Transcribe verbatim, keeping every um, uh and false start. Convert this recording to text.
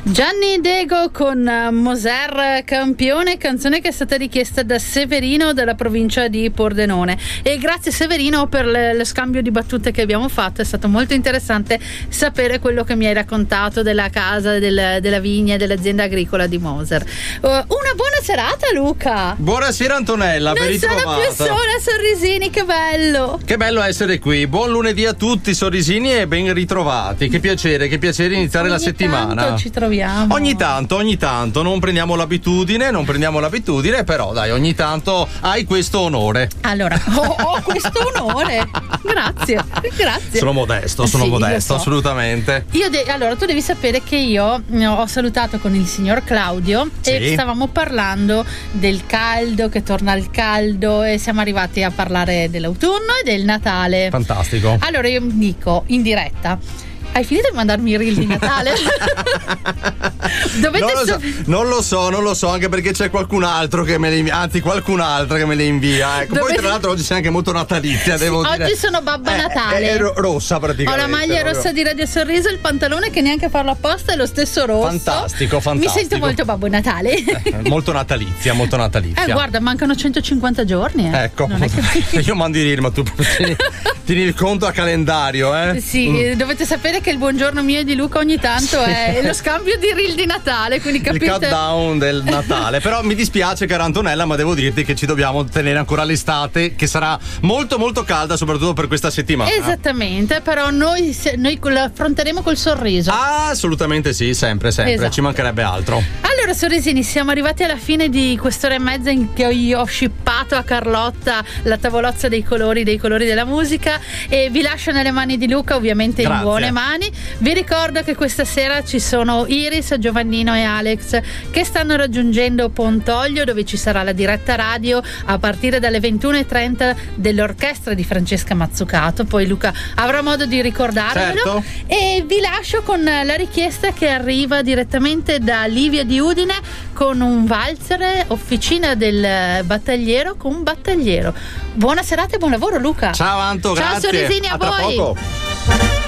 Gianni Dego con Moser Campione, canzone che è stata richiesta da Severino della provincia di Pordenone. E grazie Severino per le, lo scambio di battute che abbiamo fatto, è stato molto interessante sapere quello che mi hai raccontato della casa, del, della vigna e dell'azienda agricola di Moser. Uh, una buona serata Luca. Buonasera Antonella, non ben sono ritrovata. più sola, Sorrisini, che bello. Che bello essere qui, buon lunedì a tutti Sorrisini e ben ritrovati, che piacere, che piacere iniziare ogni la settimana. Tanto ci troviamo. Ogni tanto, ogni tanto, non prendiamo l'abitudine, non prendiamo l'abitudine, però dai, ogni tanto hai questo onore. Allora, ho, ho questo onore, grazie, grazie. Sono modesto, sono Sì, modesto, lo so. assolutamente. Io de- allora, tu devi sapere che io ho salutato con il signor Claudio Sì. e stavamo parlando del caldo, che torna al caldo, e siamo arrivati a parlare dell'autunno e del Natale. Fantastico. Allora io mi dico in diretta: hai finito di mandarmi i reel di Natale? Dovete non, lo so, sap- non lo so, non lo so, anche perché c'è qualcun altro che me le invia, anzi qualcun'altra che me le invia. Ecco. Dovete- Poi tra l'altro oggi sei anche molto natalizia, Sì, devo oggi dire. sono Babba Eh, Natale. È, è ro- rossa Ho praticamente. la maglia proprio. rossa di Radio Sorriso, il pantalone che neanche farlo apposta è lo stesso rosso. Fantastico, fantastico. Mi sento molto Babbo Natale. Eh, molto natalizia, molto natalizia. Eh, guarda, mancano centocinquanta giorni. Eh. Ecco, Non è che... io mando i reel, ma tu tieni, tieni il conto a calendario, eh? Sì, Mm. dovete sapere che il buongiorno mio e di Luca ogni tanto è lo scambio di reel di Natale, quindi Il capite. countdown del Natale. Però mi dispiace, cara Antonella, ma devo dirti che ci dobbiamo tenere ancora l'estate, che sarà molto molto calda, soprattutto per questa settimana. Esattamente, però noi, se- noi la affronteremo col sorriso. Ah, assolutamente sì, sempre, sempre, Esatto. ci mancherebbe altro. Allora Sorrisini, siamo arrivati alla fine di quest'ora e mezza in che io ho scippato a Carlotta la tavolozza dei colori, dei colori della musica, e vi lascio nelle mani di Luca, ovviamente in Grazie. buone mani. Vi ricordo che questa sera ci sono Iris, Giovannino e Alex che stanno raggiungendo Pontoglio, dove ci sarà la diretta radio a partire dalle ventuno e trenta dell'orchestra di Francesca Mazzucato. Poi Luca avrà modo di ricordarvelo. Certo. E vi lascio con la richiesta che arriva direttamente da Livia di Udine con un valzer, Officina del Battagliero con Battagliero. Buona serata e buon lavoro Luca. Ciao Anto, Ciao grazie. Sorrisini, a tra voi. poco.